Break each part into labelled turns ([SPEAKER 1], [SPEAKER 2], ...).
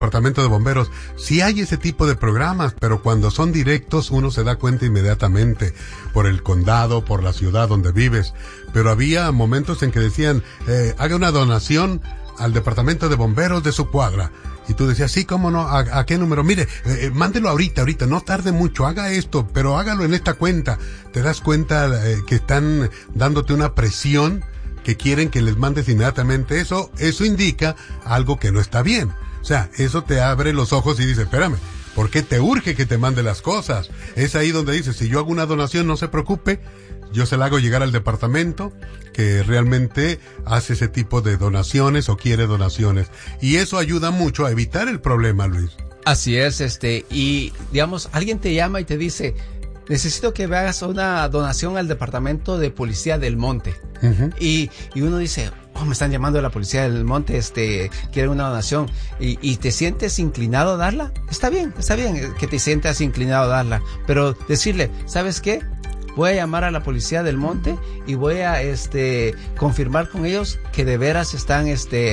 [SPEAKER 1] Departamento de Bomberos, sí hay ese tipo de programas, pero cuando son directos uno se da cuenta inmediatamente por el condado, por la ciudad donde vives. Pero había momentos en que decían, haga una donación al Departamento de Bomberos de su cuadra. Y tú decías, sí, cómo no, ¿a qué número? Mire, mándelo ahorita, no tarde mucho, haga esto, pero hágalo en esta cuenta. Te das cuenta que están dándote una presión, que quieren que les mandes inmediatamente eso indica algo que no está bien. O sea, eso te abre los ojos y dice, espérame, ¿por qué te urge que te mande las cosas? Es ahí donde dice, si yo hago una donación, no se preocupe, yo se la hago llegar al departamento que realmente hace ese tipo de donaciones o quiere donaciones. Y eso ayuda mucho a evitar el problema, Luis.
[SPEAKER 2] Así es, y digamos, alguien te llama y te dice, necesito que me hagas una donación al Departamento de Policía del Monte. Uh-huh. Y uno dice, me están llamando de la Policía del Monte, quieren una donación, y te sientes inclinado a darla. Está bien que te sientas inclinado a darla, pero decirle, ¿sabes qué? Voy a llamar a la Policía del Monte y voy a confirmar con ellos que de veras están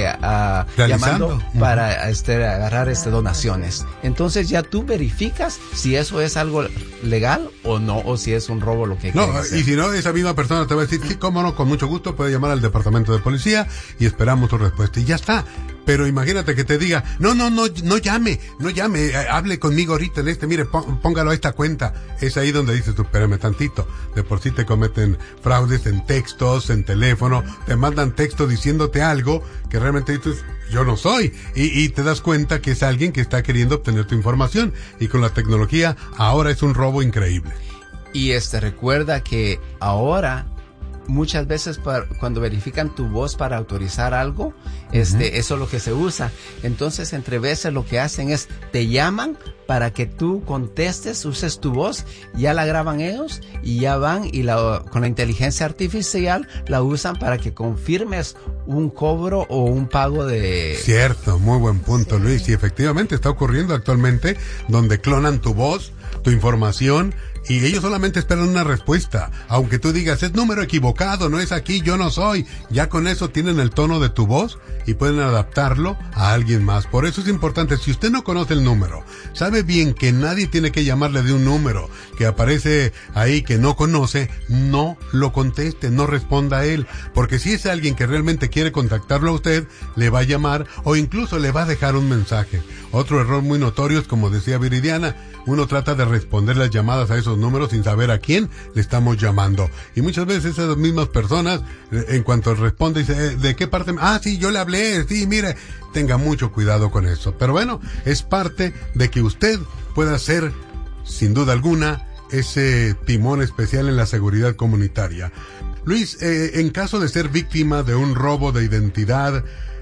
[SPEAKER 2] llamando para agarrar donaciones. Entonces ya tú verificas si eso es algo legal o no, o si es un robo lo que quieren hacer.
[SPEAKER 1] Y si no, esa misma persona te va a decir, sí, cómo no, con mucho gusto puede llamar al Departamento de Policía y esperamos tu respuesta y ya está. Pero imagínate que te diga, no llame, hable conmigo ahorita mire, póngalo a esta cuenta. Es ahí donde dices tú, espérame tantito, de por sí te cometen fraudes en textos, en teléfono, te mandan texto diciéndote algo que realmente dices, yo no soy, y te das cuenta que es alguien que está queriendo obtener tu información, y con la tecnología ahora es un robo increíble.
[SPEAKER 2] Y recuerda que ahora muchas veces cuando verifican tu voz para autorizar algo, eso es lo que se usa. Entonces, entre veces lo que hacen es, te llaman para que tú contestes, uses tu voz, ya la graban ellos y ya van y con la inteligencia artificial la usan para que confirmes un cobro o un pago de...
[SPEAKER 1] Cierto, muy buen punto, Luis. Y efectivamente está ocurriendo actualmente donde clonan tu voz, tu información, y ellos solamente esperan una respuesta. Aunque tú digas, es número equivocado, no es aquí, yo no soy. Ya con eso tienen el tono de tu voz y pueden adaptarlo a alguien más. Por eso es importante, si usted no conoce el número, sabe bien que nadie tiene que llamarle de un número que aparece ahí que no conoce, no lo conteste, no responda a él. Porque si es alguien que realmente quiere contactarlo a usted, le va a llamar o incluso le va a dejar un mensaje. Otro error muy notorio es, como decía Viridiana, uno trata de responder las llamadas a esos números sin saber a quién le estamos llamando. Y muchas veces esas mismas personas, en cuanto responde, dice, ¿de qué parte? Sí, yo le hablé, sí, mire, tenga mucho cuidado con eso. Pero bueno, es parte de que usted pueda ser, sin duda alguna, ese timón especial en la seguridad comunitaria. Luis, en caso de ser víctima de un robo de identidad,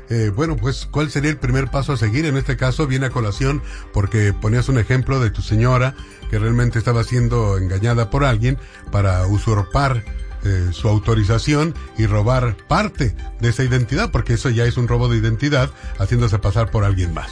[SPEAKER 1] pues, ¿cuál sería el primer paso a seguir? En este caso viene a colación porque ponías un ejemplo de tu señora que realmente estaba siendo engañada por alguien para usurpar su autorización y robar parte de esa identidad, porque eso ya es un robo de identidad, haciéndose pasar por alguien más.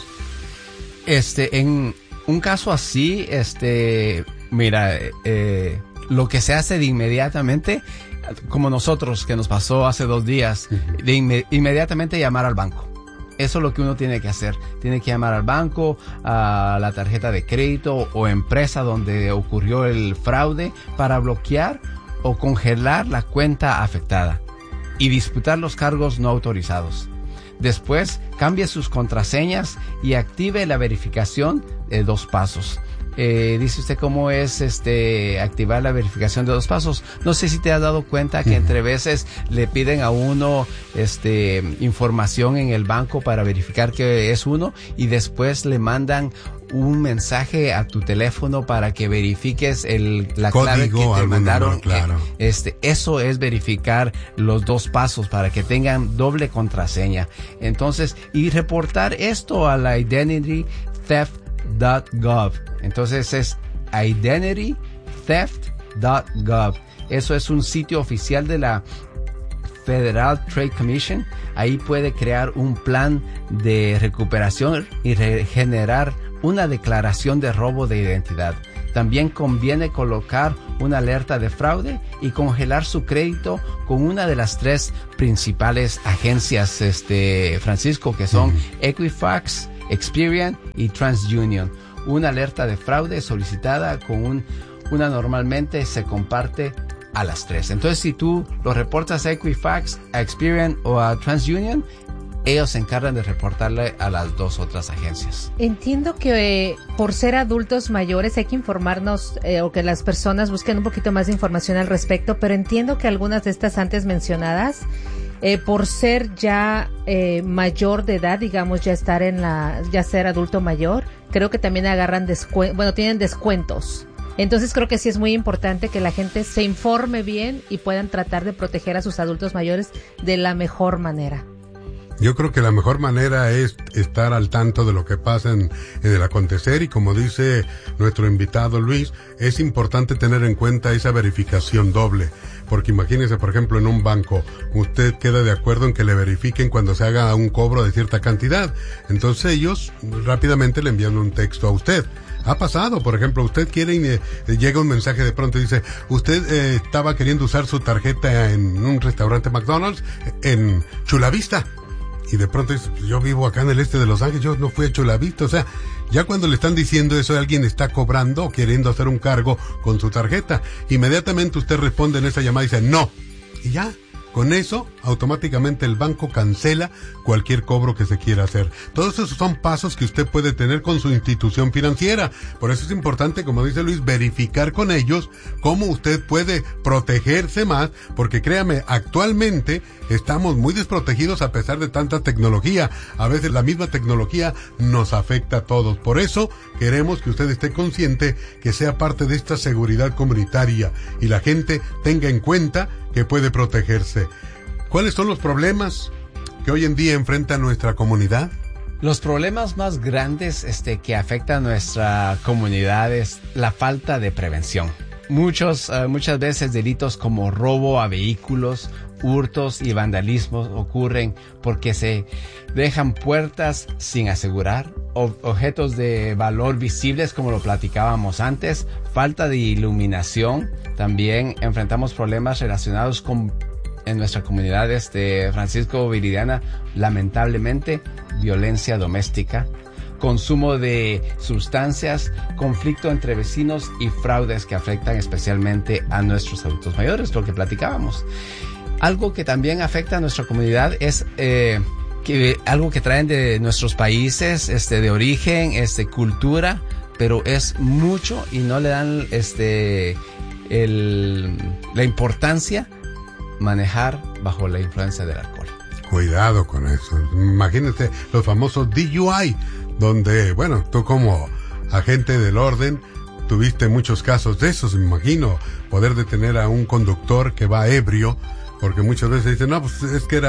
[SPEAKER 2] En un caso así, mira, lo que se hace de inmediatamente, como nosotros, que nos pasó hace 2 días, de inmediatamente llamar al banco. Eso es lo que uno tiene que hacer. Tiene que llamar al banco, a la tarjeta de crédito o empresa donde ocurrió el fraude para bloquear o congelar la cuenta afectada y disputar los cargos no autorizados. Después, cambie sus contraseñas y active la verificación de 2 pasos. Dice usted cómo es activar la verificación de 2 pasos. No sé si te has dado cuenta que entre veces le piden a uno información en el banco para verificar que es uno, y después le mandan un mensaje a tu teléfono para que verifiques la clave que te mandaron. Número, claro. Eso es verificar los 2 pasos para que tengan doble contraseña. Entonces, y reportar esto a la identitytheft.gov. Entonces es identitytheft.gov. Eso es un sitio oficial de la Federal Trade Commission. Ahí puede crear un plan de recuperación y generar una declaración de robo de identidad. También conviene colocar una alerta de fraude y congelar su crédito con una de las 3 principales agencias, Francisco, que son Equifax, Experian y TransUnion. Una alerta de fraude solicitada con una normalmente se comparte a las 3. Entonces, si tú lo reportas a Equifax, a Experian o a TransUnion, ellos se encargan de reportarle a las 2 otras agencias.
[SPEAKER 3] Entiendo que por ser adultos mayores hay que informarnos o que las personas busquen un poquito más de información al respecto, pero entiendo que algunas de estas antes mencionadas, por ser ya mayor de edad, digamos, ya ser adulto mayor, creo que también agarran tienen descuentos. Entonces creo que sí es muy importante que la gente se informe bien y puedan tratar de proteger a sus adultos mayores de la mejor manera.
[SPEAKER 1] Yo creo que la mejor manera es estar al tanto de lo que pasa en el acontecer, y como dice nuestro invitado Luis, es importante tener en cuenta esa verificación doble, porque imagínese, por ejemplo, en un banco, usted queda de acuerdo en que le verifiquen cuando se haga un cobro de cierta cantidad, entonces ellos rápidamente le envían un texto a usted. Ha pasado, por ejemplo, usted quiere y llega un mensaje de pronto y dice, usted estaba queriendo usar su tarjeta en un restaurante McDonald's en Chula Vista. Y de pronto dice, yo vivo acá en el este de Los Ángeles, yo no fui a Chula Vista. O sea, ya cuando le están diciendo eso, alguien está cobrando o queriendo hacer un cargo con su tarjeta. Inmediatamente usted responde en esa llamada y dice, no. Y ya, con eso, automáticamente el banco cancela cualquier cobro que se quiera hacer. Todos esos son pasos que usted puede tener con su institución financiera. Por eso es importante, como dice Luis, verificar con ellos cómo usted puede protegerse más, porque créame, actualmente estamos muy desprotegidos a pesar de tanta tecnología. A veces la misma tecnología nos afecta a todos. Por eso queremos que usted esté consciente que sea parte de esta seguridad comunitaria y la gente tenga en cuenta que puede protegerse. ¿Cuáles son los problemas que hoy en día enfrenta nuestra comunidad?
[SPEAKER 2] Los problemas más grandes que afectan a nuestra comunidad es la falta de prevención. Muchas veces delitos como robo a vehículos, hurtos y vandalismos ocurren porque se dejan puertas sin asegurar, objetos de valor visibles como lo platicábamos antes, falta de iluminación. También enfrentamos problemas relacionados en nuestra comunidad Francisco Viridiana, lamentablemente, violencia doméstica, consumo de sustancias, conflicto entre vecinos y fraudes que afectan especialmente a nuestros adultos mayores, lo que platicábamos. Algo que también afecta a nuestra comunidad es algo que traen de nuestros países de origen, cultura, pero es mucho y no le dan la importancia manejar bajo la influencia del alcohol.
[SPEAKER 1] Cuidado con eso. Imagínate los famosos DUI, donde, bueno, tú como agente del orden tuviste muchos casos de esos. Me imagino poder detener a un conductor que va ebrio, porque muchas veces dicen, no, pues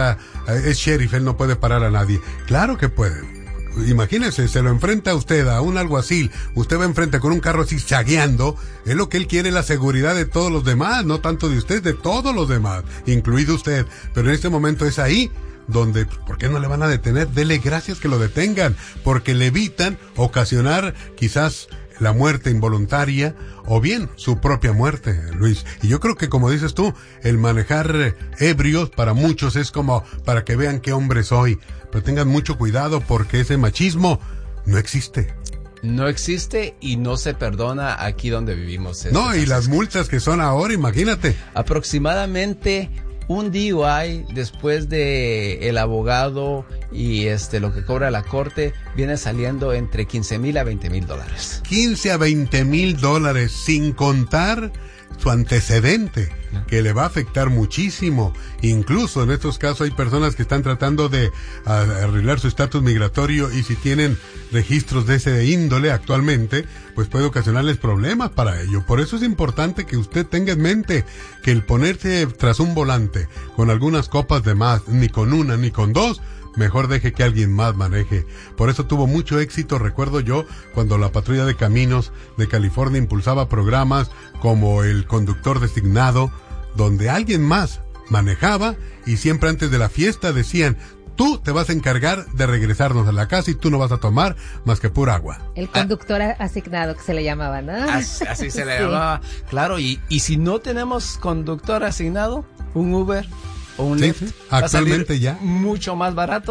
[SPEAKER 1] es sheriff, él no puede parar a nadie. Claro que puede. Imagínese, se lo enfrenta a usted, a un alguacil, usted va enfrente con un carro así chagueando, es lo que él quiere, la seguridad de todos los demás, no tanto de usted, de todos los demás, incluido usted. Pero en este momento es ahí donde, ¿por qué no le van a detener? Dele gracias que lo detengan, porque le evitan ocasionar quizás la muerte involuntaria o bien su propia muerte, Luis. Y yo creo que, como dices tú, el manejar ebrios para muchos es como para que vean qué hombre soy. Pero tengan mucho cuidado porque ese machismo no existe.
[SPEAKER 2] No existe y no se perdona aquí donde vivimos.
[SPEAKER 1] No, y las multas que son ahora, imagínate.
[SPEAKER 2] Aproximadamente un DUI después de el abogado y lo que cobra la corte viene saliendo entre $15,000 a $20,000.
[SPEAKER 1] $15,000 a $20,000 sin contar su antecedente, que le va a afectar muchísimo. Incluso en estos casos hay personas que están tratando de arreglar su estatus migratorio y si tienen registros de ese índole actualmente, pues puede ocasionarles problemas para ello. Por eso es importante que usted tenga en mente que el ponerse tras un volante con algunas copas de más, ni con una ni con dos, mejor deje que alguien más maneje. Por eso tuvo mucho éxito, recuerdo yo, cuando la Patrulla de Caminos de California impulsaba programas como el conductor designado, donde alguien más manejaba y siempre antes de la fiesta decían, tú te vas a encargar de regresarnos a la casa y tú no vas a tomar más que pura agua.
[SPEAKER 3] El conductor asignado, que se le llamaba, ¿no?
[SPEAKER 2] Así se le llamaba, claro. Y si no tenemos conductor asignado, un Uber o un Lyft,
[SPEAKER 1] actualmente ya
[SPEAKER 2] mucho más barato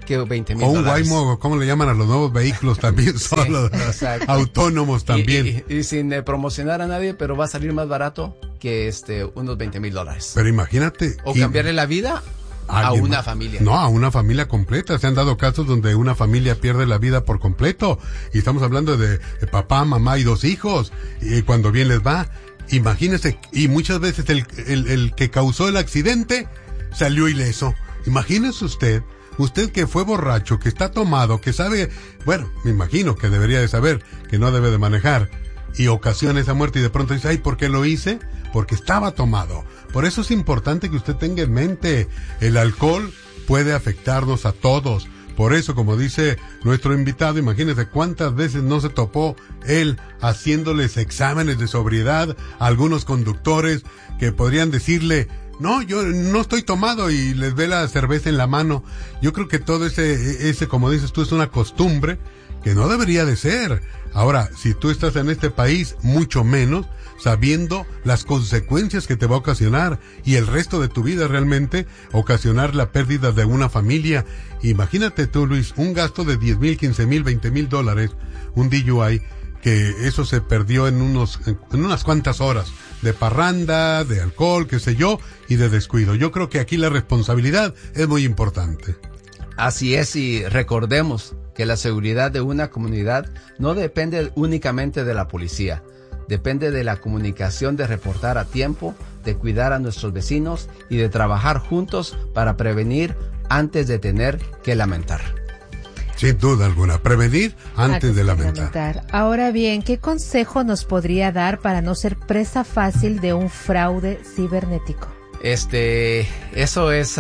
[SPEAKER 2] que $20,000.
[SPEAKER 1] O un Waymo, ¿cómo le llaman a los nuevos vehículos también? Solo autónomos también.
[SPEAKER 2] Y sin promocionar a nadie, pero va a salir más barato que unos $20,000.
[SPEAKER 1] Pero imagínate.
[SPEAKER 2] O cambiarle la vida a una familia.
[SPEAKER 1] No, a una familia completa. Se han dado casos donde una familia pierde la vida por completo. Y estamos hablando de papá, mamá y 2 hijos. Y cuando bien les va, imagínese, y muchas veces el que causó el accidente salió ileso. Imagínese usted que fue borracho, que está tomado, que sabe, bueno, me imagino que debería de saber que no debe de manejar, y ocasiona esa muerte, y de pronto dice, ay, ¿por qué lo hice? Porque estaba tomado. Por eso es importante que usted tenga en mente, el alcohol puede afectarnos a todos. Por eso, como dice nuestro invitado, imagínese cuántas veces no se topó él haciéndoles exámenes de sobriedad a algunos conductores que podrían decirle, no, yo no estoy tomado, y les ve la cerveza en la mano. Yo creo que todo ese, como dices tú, es una costumbre que no debería de ser. Ahora, si tú estás en este país, mucho menos, sabiendo las consecuencias que te va a ocasionar, y el resto de tu vida realmente ocasionar la pérdida de una familia. Imagínate tú, Luis, un gasto de $10,000, $15,000, $20,000, un DUI, que eso se perdió en unas cuantas horas de parranda, de alcohol, qué sé yo, y de descuido. Yo creo que aquí la responsabilidad es muy importante.
[SPEAKER 2] Así es, y recordemos que la seguridad de una comunidad no depende únicamente de la policía. Depende de la comunicación, de reportar a tiempo, de cuidar a nuestros vecinos y de trabajar juntos para prevenir antes de tener que lamentar.
[SPEAKER 1] Sin duda alguna, prevenir antes de lamentar.
[SPEAKER 3] Ahora bien, ¿qué consejo nos podría dar para no ser presa fácil de un fraude cibernético?
[SPEAKER 2] Eso es,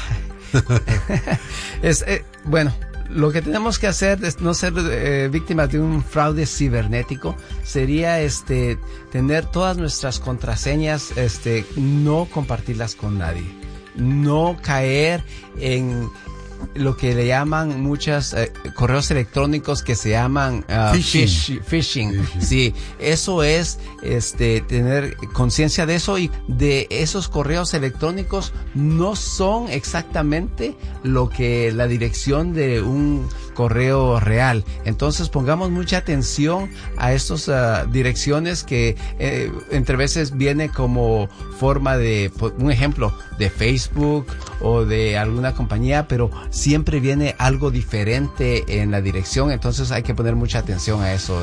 [SPEAKER 2] bueno, lo que tenemos que hacer es no ser víctimas de un fraude cibernético. Sería tener todas nuestras contraseñas, no compartirlas con nadie, no caer en lo que le llaman muchos correos electrónicos que se llaman phishing. Sí, eso es tener conciencia de eso, y de esos correos electrónicos no son exactamente lo que la dirección de un correo real. Entonces pongamos mucha atención a estas direcciones que entre veces viene como forma de, un ejemplo, de Facebook o de alguna compañía, pero siempre viene algo diferente en la dirección. Entonces hay que poner mucha atención a eso.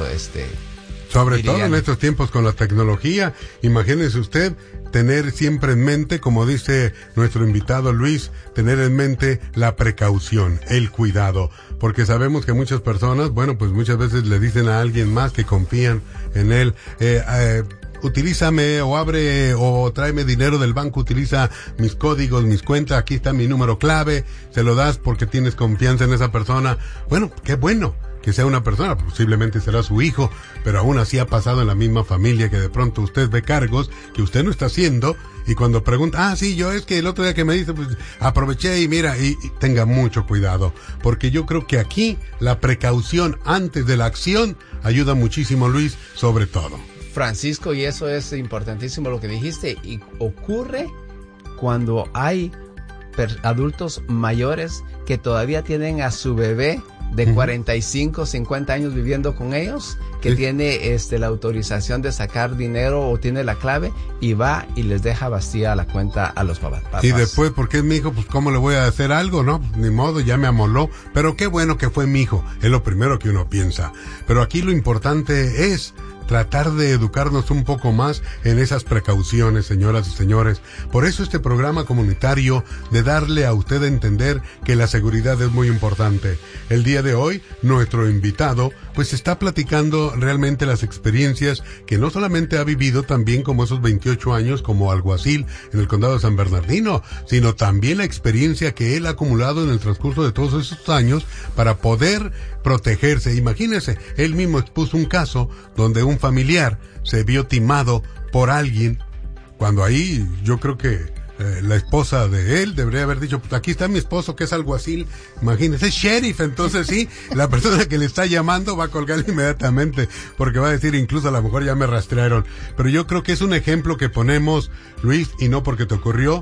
[SPEAKER 1] Sobre todo en estos tiempos con la tecnología, imagínese usted tener siempre en mente, como dice nuestro invitado Luis, tener en mente la precaución, el cuidado, porque sabemos que muchas personas, bueno, pues muchas veces le dicen a alguien más que confían en él, utilízame o abre o tráeme dinero del banco, utiliza mis códigos, mis cuentas, aquí está mi número clave, se lo das porque tienes confianza en esa persona. Bueno, qué bueno que sea una persona, posiblemente será su hijo, pero aún así ha pasado en la misma familia que de pronto usted ve cargos que usted no está haciendo, y cuando pregunta, sí, yo es que el otro día que me dice, pues aproveché y mira, y tenga mucho cuidado, porque yo creo que aquí la precaución antes de la acción ayuda muchísimo, Luis, sobre todo.
[SPEAKER 2] Francisco, y eso es importantísimo lo que dijiste, y ocurre cuando hay adultos mayores que todavía tienen a su bebé de 45, 50 años viviendo con ellos, que tiene la autorización de sacar dinero o tiene la clave, y va y les deja vacía la cuenta a los papás.
[SPEAKER 1] Y después, porque es mi hijo, pues ¿cómo le voy a hacer algo? No, ni modo, ya me amoló, pero qué bueno que fue mi hijo, es lo primero que uno piensa. Pero aquí lo importante es tratar de educarnos un poco más en esas precauciones, señoras y señores. Por eso este programa comunitario, de darle a usted a entender que la seguridad es muy importante. El día de hoy, nuestro invitado, pues está platicando realmente las experiencias que no solamente ha vivido también como esos 28 años como alguacil en el condado de San Bernardino, sino también la experiencia que él ha acumulado en el transcurso de todos esos años para poder protegerse. Imagínese, él mismo expuso un caso donde un familiar se vio timado por alguien, cuando ahí yo creo que la esposa de él debería haber dicho, pues aquí está mi esposo que es alguacil, imagínese, es sheriff, entonces sí, la persona que le está llamando va a colgar inmediatamente, porque va a decir, incluso a lo mejor ya me rastrearon. Pero yo creo que es un ejemplo que ponemos, Luis, y no porque te ocurrió,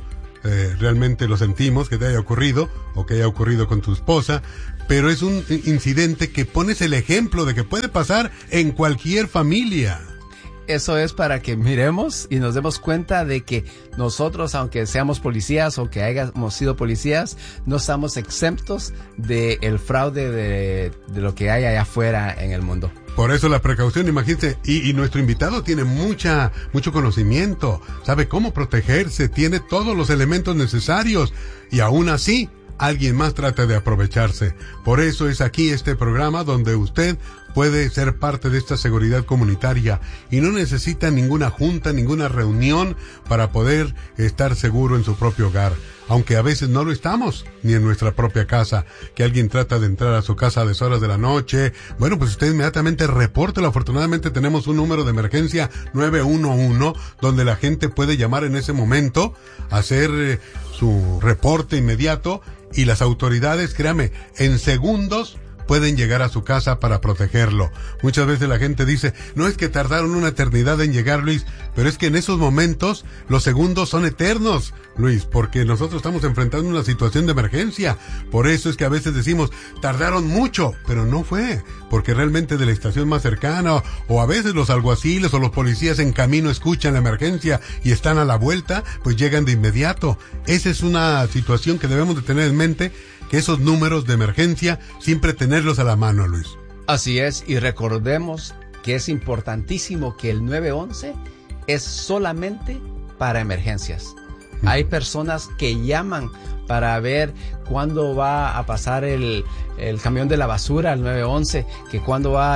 [SPEAKER 1] realmente lo sentimos que te haya ocurrido o que haya ocurrido con tu esposa, pero es un incidente que pones el ejemplo de que puede pasar en cualquier familia.
[SPEAKER 2] Eso es para que miremos y nos demos cuenta de que nosotros, aunque seamos policías o que hayamos sido policías, no estamos exentos del fraude de lo que hay allá afuera en el mundo.
[SPEAKER 1] Por eso la precaución, imagínate, y nuestro invitado tiene mucho conocimiento, sabe cómo protegerse, tiene todos los elementos necesarios, y aún así, alguien más trata de aprovecharse. Por eso es aquí este programa donde usted puede ser parte de esta seguridad comunitaria y no necesita ninguna junta, ninguna reunión para poder estar seguro en su propio hogar. Aunque a veces no lo estamos, ni en nuestra propia casa, que alguien trata de entrar a su casa a deshoras de la noche. Bueno, pues usted inmediatamente repórtelo. Afortunadamente tenemos un número de emergencia 911, donde la gente puede llamar en ese momento, hacer su reporte inmediato, y las autoridades, créame, en segundos pueden llegar a su casa para protegerlo. Muchas veces la gente dice, no es que tardaron una eternidad en llegar, Luis, pero es que en esos momentos los segundos son eternos, Luis, porque nosotros estamos enfrentando una situación de emergencia. Por eso es que a veces decimos, tardaron mucho, pero no fue, porque realmente de la estación más cercana, o a veces los alguaciles o los policías en camino escuchan la emergencia y están a la vuelta, pues llegan de inmediato. Esa es una situación que debemos de tener en mente, que esos números de emergencia siempre tenerlos a la mano, Luis.
[SPEAKER 2] Así es, y recordemos que es importantísimo que el 911 es solamente para emergencias. Hay personas que llaman para ver cuándo va a pasar el camión de la basura al 911, que cuándo va a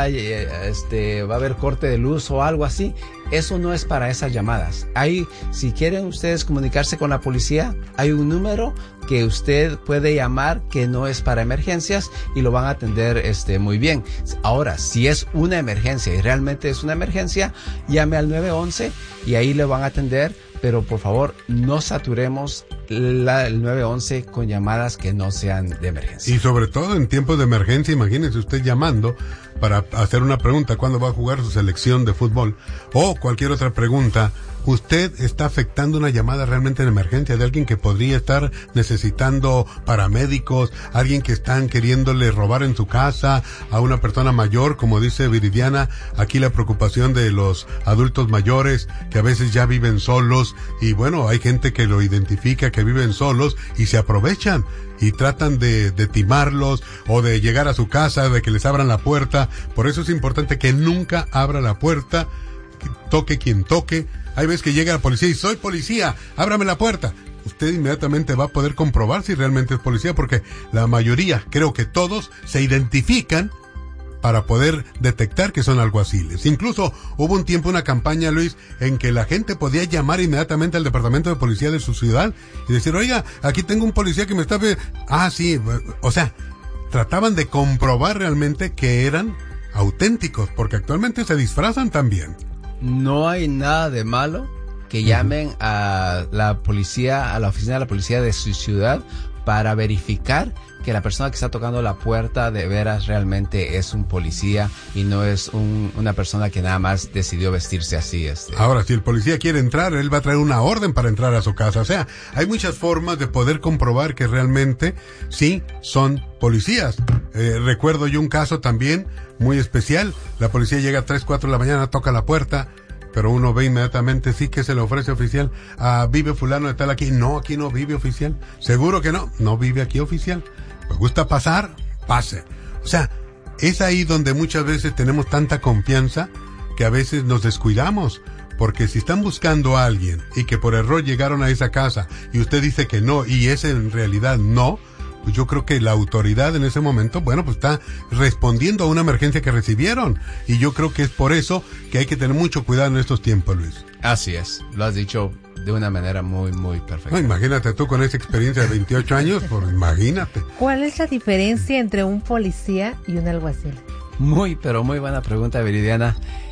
[SPEAKER 2] haber corte de luz o algo así. Eso no es para esas llamadas. Si quieren ustedes comunicarse con la policía, hay un número que usted puede llamar que no es para emergencias y lo van a atender muy bien. Ahora, si es una emergencia y realmente es una emergencia, llame al 911 y ahí le van a atender, pero por favor no saturemos el 911 con llamadas que no sean de emergencia.
[SPEAKER 1] Y sobre todo en tiempos de emergencia, imagínese usted llamando para hacer una pregunta, ¿cuándo va a jugar su selección de fútbol? O cualquier otra pregunta. Usted está afectando una llamada realmente en emergencia de alguien que podría estar necesitando paramédicos, alguien que están queriéndole robar en su casa, a una persona mayor, como dice Viridiana, aquí la preocupación de los adultos mayores que a veces ya viven solos, y bueno, hay gente que lo identifica que viven solos y se aprovechan y tratan de timarlos o de llegar a su casa, de que les abran la puerta. Por eso es importante que nunca abra la puerta, toque quien toque. Hay veces que llega la policía y soy policía, ábrame la puerta. Usted inmediatamente va a poder comprobar si realmente es policía, porque la mayoría, creo que todos, se identifican para poder detectar que son alguaciles. Incluso hubo un tiempo, una campaña, Luis, en que la gente podía llamar inmediatamente al departamento de policía de su ciudad y decir, oiga, aquí tengo un policía que me está... sí, o sea, trataban de comprobar realmente que eran auténticos, porque actualmente se disfrazan también.
[SPEAKER 2] No hay nada de malo que llamen a la policía, a la oficina de la policía de su ciudad para verificar que la persona que está tocando la puerta de veras realmente es un policía y no es una persona que nada más decidió vestirse así.
[SPEAKER 1] Ahora, si el policía quiere entrar, él va a traer una orden para entrar a su casa. O sea, hay muchas formas de poder comprobar que realmente sí son policías. Recuerdo yo un caso también muy especial. La policía llega a 3, 4 de la mañana, toca la puerta, pero uno ve inmediatamente, sí, que se le ofrece, oficial. ¿Vive fulano de tal aquí? No, aquí no vive, oficial. ¿Seguro que no? No vive aquí, oficial. ¿Me gusta pasar? Pase. O sea, es ahí donde muchas veces tenemos tanta confianza que a veces nos descuidamos. Porque si están buscando a alguien y que por error llegaron a esa casa y usted dice que no y es en realidad no, pues yo creo que la autoridad en ese momento, bueno, pues está respondiendo a una emergencia que recibieron. Y yo creo que es por eso que hay que tener mucho cuidado en estos tiempos, Luis.
[SPEAKER 2] Así es, lo has dicho de una manera muy, muy perfecta.
[SPEAKER 1] No, imagínate tú con esa experiencia de 28 años, pues imagínate.
[SPEAKER 3] ¿Cuál es la diferencia entre un policía y un alguacil?
[SPEAKER 2] Muy, pero muy buena pregunta, Viridiana.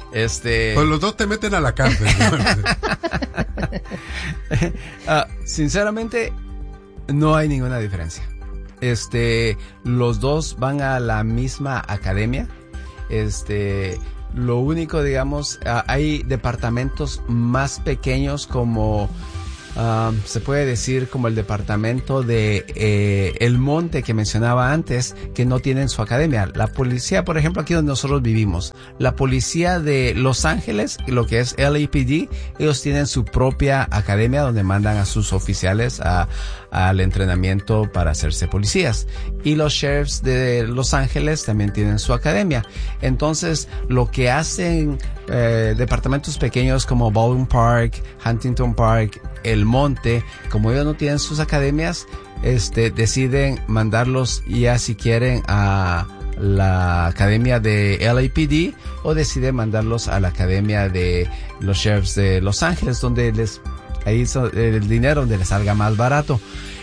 [SPEAKER 1] Pues los dos te meten a la cárcel, ¿no?
[SPEAKER 2] Sinceramente, no hay ninguna diferencia. Los dos van a la misma academia. Lo único, digamos, hay departamentos más pequeños como se puede decir como el departamento de El Monte que mencionaba antes, que no tienen su academia. La policía, por ejemplo, aquí donde nosotros vivimos, la policía de Los Ángeles, lo que es LAPD, ellos tienen su propia academia donde mandan a sus oficiales al entrenamiento para hacerse policías. Y los sheriffs de Los Ángeles también tienen su academia. Entonces, lo que hacen departamentos pequeños como Baldwin Park, Huntington Park, El Monte, como ellos no tienen sus academias, deciden mandarlos ya si quieren a la academia de LAPD o deciden mandarlos a la academia de los sheriffs de Los Ángeles, donde ahí el dinero donde les salga más barato.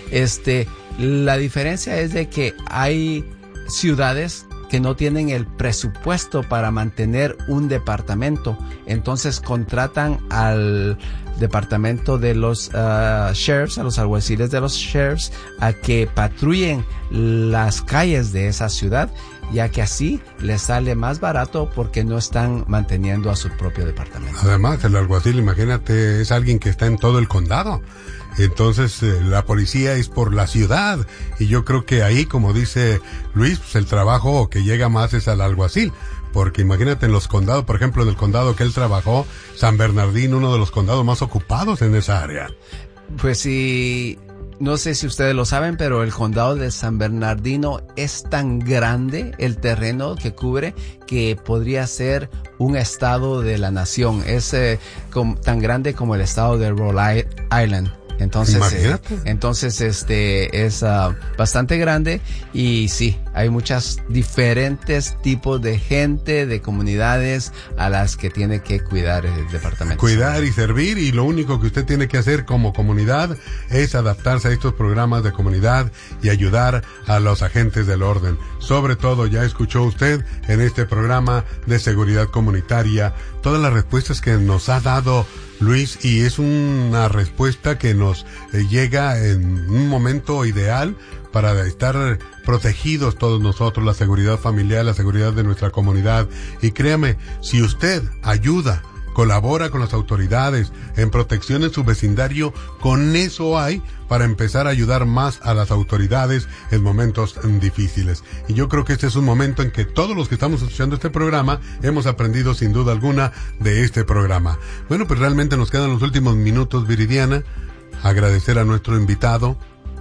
[SPEAKER 2] La diferencia es de que hay ciudades que no tienen el presupuesto para mantener un departamento, entonces contratan al departamento de los sheriffs, a los alguaciles de los sheriffs, a que patrullen las calles de esa ciudad, ya que así les sale más barato porque no están manteniendo a su propio departamento.
[SPEAKER 1] Además, el alguacil, imagínate, es alguien que está en todo el condado. Entonces, la policía es por la ciudad. Y yo creo que ahí, como dice Luis, pues el trabajo que llega más es al alguacil. Porque imagínate en los condados, por ejemplo, en el condado que él trabajó, San Bernardino, uno de los condados más ocupados en esa área.
[SPEAKER 2] Pues sí. No sé si ustedes lo saben, pero el condado de San Bernardino es tan grande, el terreno que cubre, que podría ser un estado de la nación. Es tan grande como el estado de Rhode Island. Entonces es bastante grande y sí, hay muchas diferentes tipos de gente, de comunidades a las que tiene que cuidar el departamento.
[SPEAKER 1] Cuidar y servir, y lo único que usted tiene que hacer como comunidad es adaptarse a estos programas de comunidad y ayudar a los agentes del orden. Sobre todo, ya escuchó usted en este programa de seguridad comunitaria todas las respuestas que nos ha dado Luis, y es una respuesta que nos llega en un momento ideal para estar protegidos todos nosotros, la seguridad familiar, la seguridad de nuestra comunidad. Y créame, si usted ayuda, colabora con las autoridades en protección en su vecindario, con eso hay para empezar a ayudar más a las autoridades en momentos difíciles. Y yo creo que este es un momento en que todos los que estamos escuchando este programa hemos aprendido sin duda alguna de este programa. Bueno, pues realmente nos quedan los últimos minutos, Viridiana. Agradecer a nuestro invitado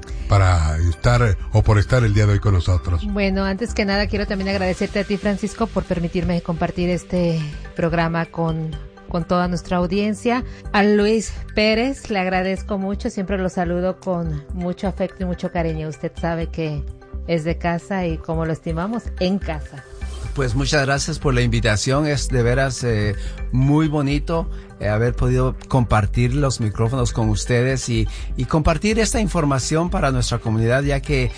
[SPEAKER 1] por estar el día de hoy con nosotros.
[SPEAKER 3] Bueno, antes que nada quiero también agradecerte a ti, Francisco, por permitirme compartir este programa con toda nuestra audiencia. A Luis Pérez le agradezco mucho, siempre lo saludo con mucho afecto y mucho cariño. Usted sabe que es de casa y como lo estimamos, en casa.
[SPEAKER 2] Pues muchas gracias por la invitación, es de veras muy bonito haber podido compartir los micrófonos con ustedes y compartir esta información para nuestra comunidad, ya que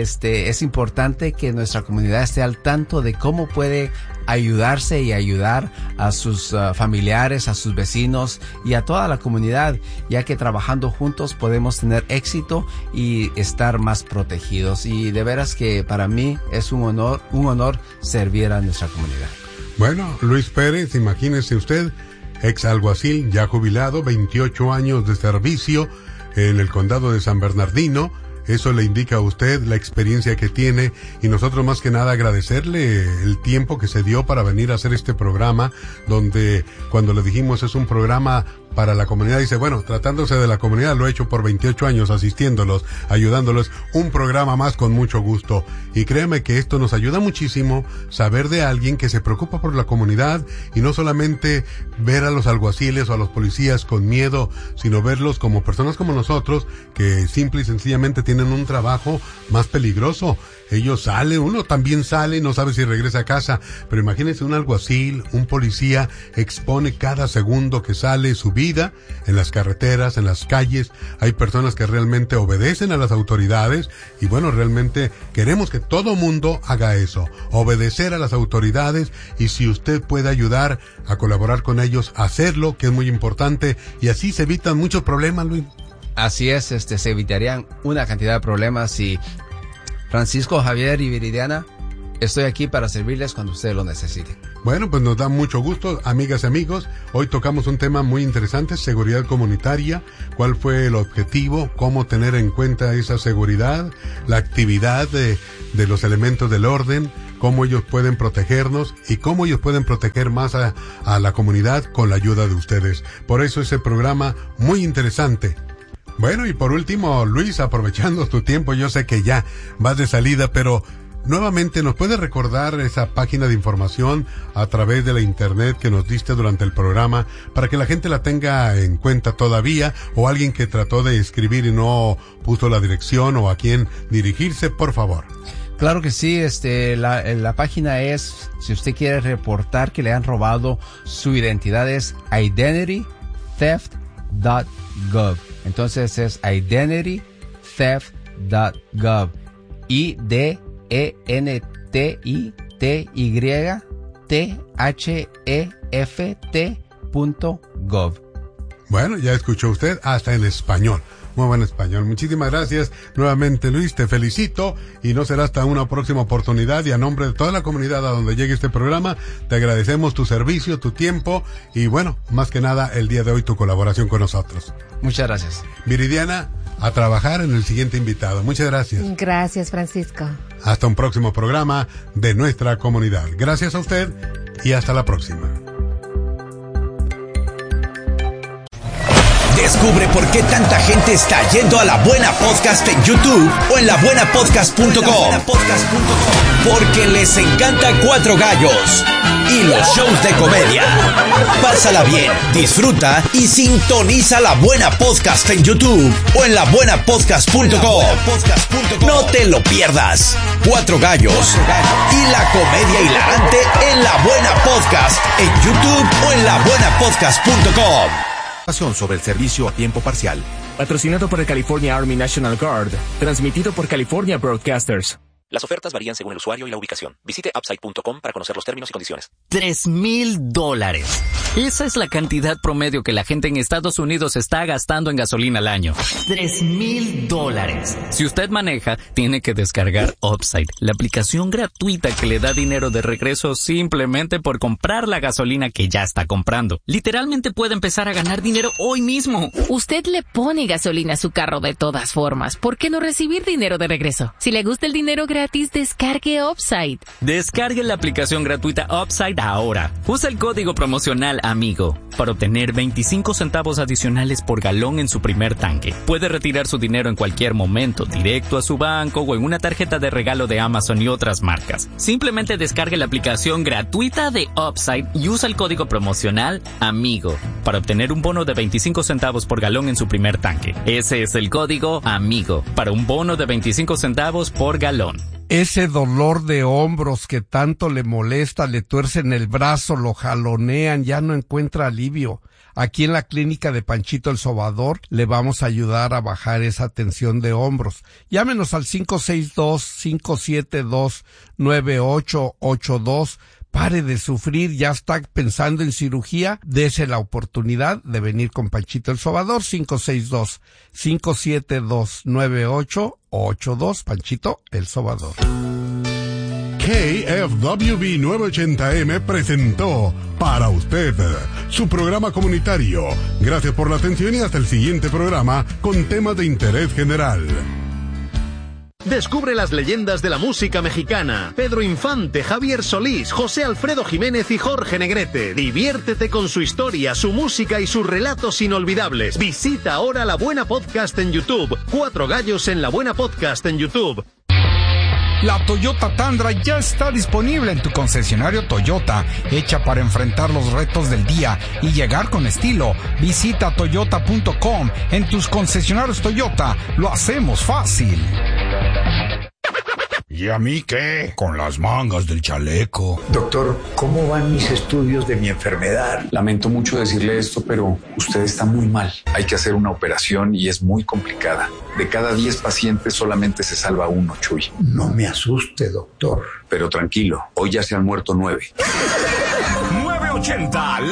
[SPEAKER 2] es importante que nuestra comunidad esté al tanto de cómo puede ayudarse y ayudar a sus familiares, a sus vecinos y a toda la comunidad, ya que trabajando juntos podemos tener éxito y estar más protegidos. Y de veras que para mí es un honor servir a nuestra comunidad.
[SPEAKER 1] Bueno, Luis Pérez, imagínese usted, ex alguacil, ya jubilado, 28 años de servicio en el condado de San Bernardino. Eso le indica a usted la experiencia que tiene, y nosotros más que nada agradecerle el tiempo que se dio para venir a hacer este programa, donde cuando le dijimos es un programa para la comunidad, dice, bueno, tratándose de la comunidad, lo he hecho por 28 años asistiéndolos, ayudándolos, un programa más con mucho gusto. Y créeme que esto nos ayuda muchísimo, saber de alguien que se preocupa por la comunidad, y no solamente ver a los alguaciles o a los policías con miedo, sino verlos como personas como nosotros, que simple y sencillamente tienen un trabajo más peligroso. Ellos salen, uno también sale, no sabe si regresa a casa, pero imagínense un alguacil, un policía, expone cada segundo que sale su vida en las carreteras, en las calles. Hay personas que realmente obedecen a las autoridades, y bueno, realmente queremos que todo mundo haga eso, obedecer a las autoridades, y si usted puede ayudar a colaborar con ellos, hacerlo, que es muy importante, y así se evitan muchos problemas, Luis.
[SPEAKER 2] Así es, se evitarían una cantidad de problemas. Y Francisco, Javier y Viridiana, estoy aquí para servirles cuando ustedes lo necesiten.
[SPEAKER 1] Bueno, pues nos da mucho gusto, amigas y amigos. Hoy tocamos un tema muy interesante, seguridad comunitaria. ¿Cuál fue el objetivo? ¿Cómo tener en cuenta esa seguridad? La actividad de los elementos del orden, cómo ellos pueden protegernos y cómo ellos pueden proteger más a la comunidad con la ayuda de ustedes. Por eso ese programa muy interesante. Bueno, y por último, Luis, aprovechando tu tiempo, yo sé que ya vas de salida, pero nuevamente nos puedes recordar esa página de información a través de la internet que nos diste durante el programa para que la gente la tenga en cuenta todavía, o alguien que trató de escribir y no puso la dirección o a quién dirigirse, por favor.
[SPEAKER 2] Claro que sí, la página es, si usted quiere reportar que le han robado su identidad, es identitytheft.gov. Entonces es identitytheft.gov. identitytheft.gov.
[SPEAKER 1] Bueno, ya escuchó usted, hasta en español. Muy buen español. Muchísimas gracias nuevamente, Luis, te felicito y no será hasta una próxima oportunidad, y a nombre de toda la comunidad a donde llegue este programa, te agradecemos tu servicio, tu tiempo y bueno, más que nada el día de hoy tu colaboración con nosotros.
[SPEAKER 2] Muchas gracias.
[SPEAKER 1] Viridiana, a trabajar en el siguiente invitado. Muchas gracias.
[SPEAKER 3] Gracias, Francisco.
[SPEAKER 1] Hasta un próximo programa de nuestra comunidad. Gracias a usted y hasta la próxima.
[SPEAKER 4] Descubre por qué tanta gente está yendo a La Buena Podcast en YouTube o en labuenapodcast.com. Porque les encanta Cuatro Gallos y los shows de comedia. Pásala bien, disfruta y sintoniza La Buena Podcast en YouTube o en labuenapodcast.com. No te lo pierdas. Cuatro Gallos y la comedia hilarante en La Buena Podcast en YouTube o en labuenapodcast.com.
[SPEAKER 5] Sobre el servicio a tiempo parcial.
[SPEAKER 6] Patrocinado por el California Army National Guard. Transmitido por California Broadcasters.
[SPEAKER 7] Las ofertas varían según el usuario y la ubicación. Visite upside.com para conocer los términos y condiciones.
[SPEAKER 8] $3,000. Esa es la cantidad promedio que la gente en Estados Unidos está gastando en gasolina al año. $3,000. Si usted maneja, tiene que descargar Upside, la aplicación gratuita que le da dinero de regreso simplemente por comprar la gasolina que ya está comprando. Literalmente puede empezar a ganar dinero hoy mismo.
[SPEAKER 9] Usted le pone gasolina a su carro de todas formas. ¿Por qué no recibir dinero de regreso? Si le gusta el dinero gratis, descargue Upside.
[SPEAKER 8] Descargue la aplicación gratuita Upside ahora. Usa el código promocional AMIGO para obtener 25 centavos adicionales por galón en su primer tanque. Puede retirar su dinero en cualquier momento, directo a su banco o en una tarjeta de regalo de Amazon y otras marcas. Simplemente descargue la aplicación gratuita de Upside y usa el código promocional AMIGO para obtener un bono de 25 centavos por galón en su primer tanque. Ese es el código AMIGO para un bono de 25 centavos por galón.
[SPEAKER 10] Ese dolor de hombros que tanto le molesta, le tuercen el brazo, lo jalonean, ya no encuentra alivio. Aquí en la clínica de Panchito el Sobador le vamos a ayudar a bajar esa tensión de hombros. Llámenos al 562-572-9882. Pare de sufrir, ya está pensando en cirugía, dese la oportunidad de venir con Panchito el Sobador. 562-572-9882. Panchito el Sobador.
[SPEAKER 1] KFWB 980M presentó para usted su programa comunitario. Gracias por la atención y hasta el siguiente programa con temas de interés general.
[SPEAKER 11] Descubre las leyendas de la música mexicana. Pedro Infante, Javier Solís, José Alfredo Jiménez y Jorge Negrete. Diviértete con su historia, su música y sus relatos inolvidables. Visita ahora La Buena Podcast en YouTube. Cuatro Gallos en La Buena Podcast en YouTube.
[SPEAKER 12] La Toyota Tundra ya está disponible en tu concesionario Toyota, hecha para enfrentar los retos del día y llegar con estilo. Visita toyota.com. En tus concesionarios Toyota lo hacemos fácil.
[SPEAKER 13] ¿Y a mí qué? Con las mangas del chaleco.
[SPEAKER 14] Doctor, ¿cómo van mis estudios de mi enfermedad?
[SPEAKER 15] Lamento mucho decirle esto, pero usted está muy mal. Hay que hacer una operación y es muy complicada. De cada 10 pacientes solamente se salva uno, Chuy.
[SPEAKER 14] No me asuste, doctor.
[SPEAKER 15] Pero tranquilo, hoy ya se han muerto 9.
[SPEAKER 5] 980